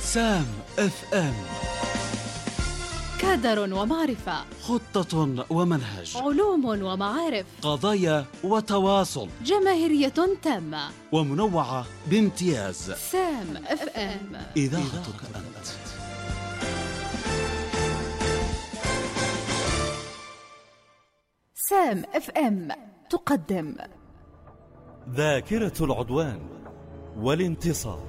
سام اف ام. كادر ومعرفة، خطة ومنهج، علوم ومعارف، قضايا وتواصل، جماهيرية تامة ومنوعة بامتياز. سام اف ام، إذاعتك أنت. سام اف ام تقدم ذاكرة العدوان والانتصار.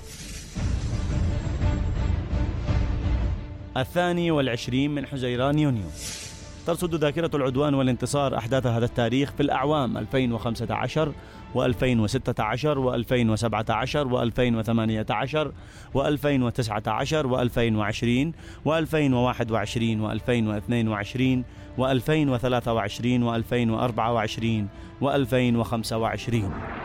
22 من حزيران يونيو. ترصد ذاكرة العدوان والانتصار أحداث هذا التاريخ في الأعوام 2015 و2016 و2017 و2018 و2019 و2020 و2021 و2022 و2023 و2024 و2025.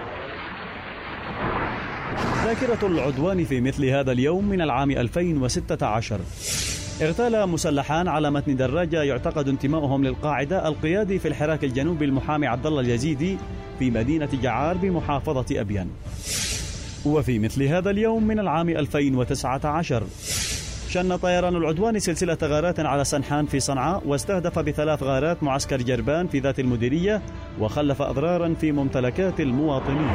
ذاكرة العدوان في مثل هذا اليوم من العام 2016. اغتال مسلحان على متن دراجة يعتقد انتمائهم للقاعدة القيادي في الحراك الجنوبي المحامي عبد الله اليزيدي في مدينة جعار بمحافظة أبيان. وفي مثل هذا اليوم من العام 2019 شن طيران العدوان سلسلة غارات على سنحان في صنعاء، واستهدف ب3 غارات معسكر جربان في ذات المديرية، وخلف أضرارا في ممتلكات المواطنين.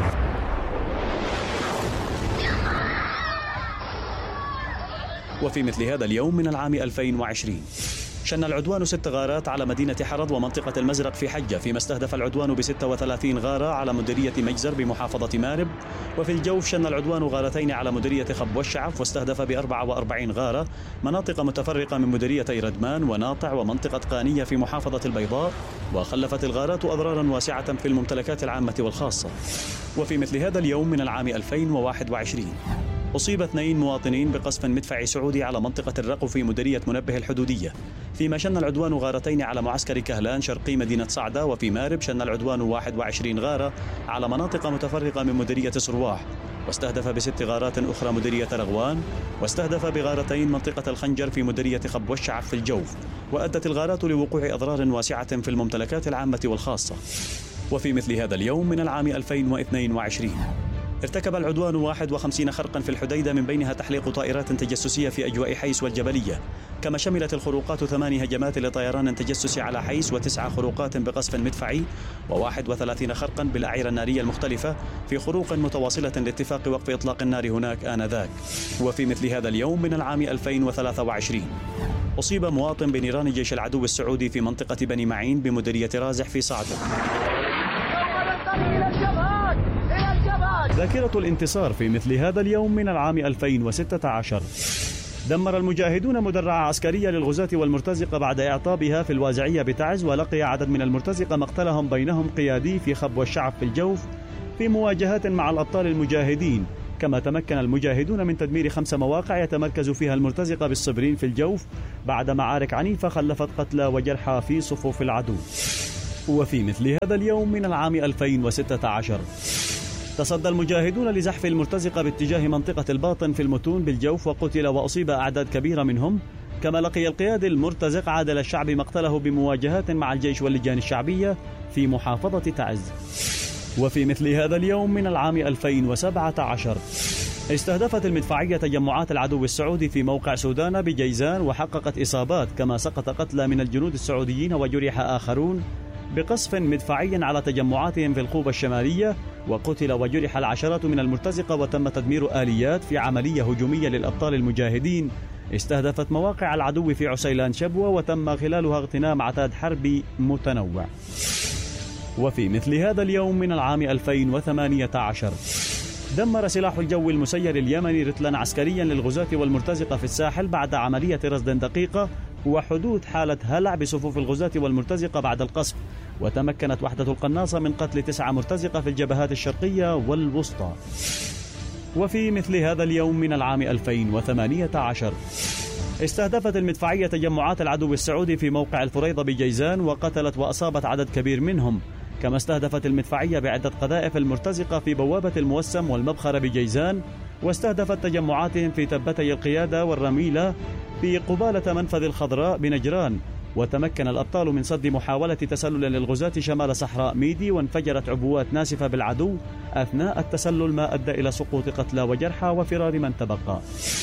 وفي مثل هذا اليوم من العام 2020 شن العدوان 6 غارات على مدينة حرض ومنطقة المزرق في حجة، فيما استهدف العدوان ب36 غارة على مديرية مجزر بمحافظة مارب. وفي الجوف شن العدوان غارتين على مديرية خب والشعف، واستهدف ب44 غارة مناطق متفرقة من مديريتي ردمان وناطع ومنطقة قانية في محافظة البيضاء، وخلفت الغارات أضرارا واسعة في الممتلكات العامة والخاصة. وفي مثل هذا اليوم من العام 2021 أصيب 2 مواطنين بقصف مدفعي سعودي على منطقة الرقو في مديرية منبه الحدودية، فيما شن العدوان غارتين على معسكر كهلان شرقي مدينة صعدة. وفي مارب شن العدوان 21 غارة على مناطق متفرقة من مديرية صرواح، واستهدف ب6 غارات أخرى مديرية رغوان، واستهدف بغارتين منطقة الخنجر في مديرية خب والشعف في الجوف، وأدت الغارات لوقوع أضرار واسعة في الممتلكات العامة والخاصة. وفي مثل هذا اليوم من العام 2022 ارتكب العدوان 51 خرقا في الحديدة، من بينها تحليق طائرات تجسسية في أجواء حيس والجبلية، كما شملت الخروقات 8 هجمات لطيران تجسسي على حيس، و9 خروقات بقصف مدفعي، و31 خرقا بالأعيرة النارية المختلفة في خروق متواصلة لاتفاق وقف إطلاق النار هناك آنذاك. وفي مثل هذا اليوم من العام 2023 أصيب مواطن بنيران جيش العدو السعودي في منطقة بني معين بمديرية رازح في صعدة. ذاكرة الانتصار في مثل هذا اليوم من العام 2016. دمر المجاهدون مدرعة عسكرية للغزاة والمرتزقة بعد إعطابها في الوازعية بتعز، ولقي عدد من المرتزقة مقتلهم، بينهم قيادي في خب والشعب في الجوف، في مواجهات مع الأبطال المجاهدين. كما تمكن المجاهدون من تدمير 5 مواقع يتمركز فيها المرتزقة بالصبرين في الجوف، بعد معارك عنيفة خلفت قتلى وجرحى في صفوف العدو. وفي مثل هذا اليوم من العام 2016 تصدى المجاهدون لزحف المرتزقة باتجاه منطقة الباطن في المتون بالجوف، وقتل وأصيب أعداد كبيرة منهم. كما لقي القيادي المرتزق عادل الشعب مقتله بمواجهات مع الجيش واللجان الشعبية في محافظة تعز. وفي مثل هذا اليوم من العام 2017 استهدفت المدفعية تجمعات العدو السعودي في موقع سودان بجيزان، وحققت إصابات، كما سقط قتلى من الجنود السعوديين وجرح آخرون بقصف مدفعي على تجمعاتهم في الخوبة الشمالية، وقتل وجرح العشرات من المرتزقة، وتم تدمير آليات في عملية هجومية للأبطال المجاهدين استهدفت مواقع العدو في عسيلان شبوة، وتم خلالها اغتنام عتاد حربي متنوع. وفي مثل هذا اليوم من العام 2018 دمر سلاح الجو المسير اليمني رتلا عسكريا للغزاة والمرتزقة في الساحل بعد عملية رصد دقيقة وحدوث حالة هلع بصفوف الغزاة والمرتزقة بعد القصف، وتمكنت وحدة القناصة من قتل 9 مرتزقة في الجبهات الشرقية والوسطى. وفي مثل هذا اليوم من العام 2018 استهدفت المدفعية تجمعات العدو السعودي في موقع الفريضة بجيزان، وقتلت وأصابت عدد كبير منهم. كما استهدفت المدفعية بعدة قذائف المرتزقة في بوابة الموسم والمبخرة بجيزان، واستهدفت تجمعاتهم في تبتي القيادة والرميلة في قبالة منفذ الخضراء بنجران. وتمكن الأبطال من صد محاولة تسلل للغزاة شمال صحراء ميدي، وانفجرت عبوات ناسفة بالعدو أثناء التسلل، ما أدى إلى سقوط قتلى وجرحى وفرار من تبقى.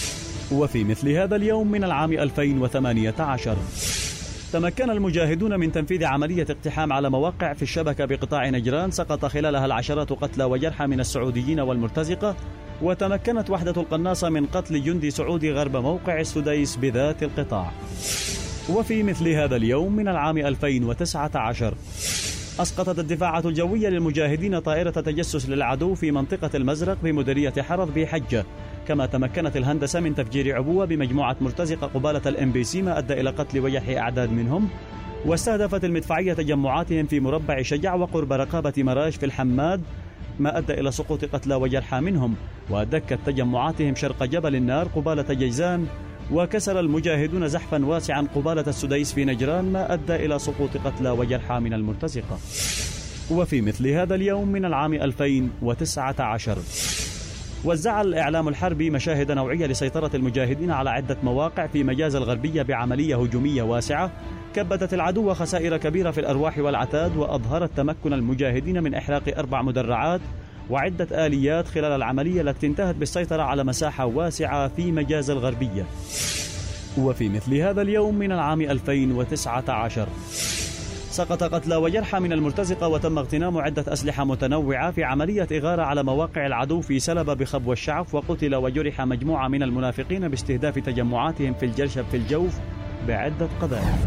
وفي مثل هذا اليوم من العام 2018 تمكن المجاهدون من تنفيذ عملية اقتحام على مواقع في الشبكة بقطاع نجران سقط خلالها العشرات قتلى وجرحى من السعوديين والمرتزقة، وتمكنت وحدة القناصة من قتل جندي سعودي غرب موقع السديس بذات القطاع. وفي مثل هذا اليوم من العام 2019 أسقطت الدفاعات الجوية للمجاهدين طائرة تجسس للعدو في منطقة المزرق بمديرية حرض بحجة، كما تمكنت الهندسة من تفجير عبوة بمجموعة مرتزقة قبالة الMBC ما أدى إلى قتل وجرح أعداد منهم، واستهدفت المدفعية تجمعاتهم في مربع شجع وقرب رقابة مراج في الحماد ما أدى إلى سقوط قتلى وجرحى منهم، ودكت تجمعاتهم شرق جبل النار قبالة جيزان، وكسر المجاهدون زحفا واسعا قبالة السديس في نجران ما أدى إلى سقوط قتلى وجرحى من المرتزقة. وفي مثل هذا اليوم من العام 2019 وزع الإعلام الحربي مشاهد نوعية لسيطرة المجاهدين على عدة مواقع في مجاز الغربية بعملية هجومية واسعة كبتت العدو خسائر كبيرة في الأرواح والعتاد، وأظهرت تمكن المجاهدين من إحراق 4 مدرعات وعدة آليات خلال العملية التي انتهت بالسيطرة على مساحة واسعة في مجاز الغربية. وفي مثل هذا اليوم من العام 2019 سقط قتلى وجرحى من المرتزقة وتم اغتنام عدة أسلحة متنوعة في عملية إغارة على مواقع العدو في سلبة بخبو الشعف، وقتل وجرح مجموعة من المنافقين باستهداف تجمعاتهم في الجرشب في الجوف بعدة قذائف.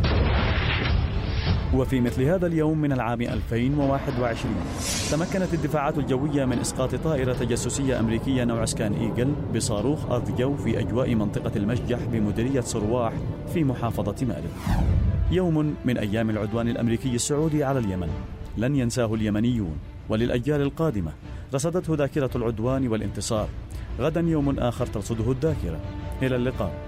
وفي مثل هذا اليوم من العام 2021 تمكنت الدفاعات الجوية من إسقاط طائرة تجسسية أمريكية نوع سكان إيجل بصاروخ أرض جو في أجواء منطقة المشجح بمديرية صرواح في محافظة مأرب. يوم من أيام العدوان الأمريكي السعودي على اليمن لن ينساه اليمنيون، وللأجيال القادمة رصدته ذاكرة العدوان والانتصار. غدا يوم آخر ترصده الذاكرة. إلى اللقاء.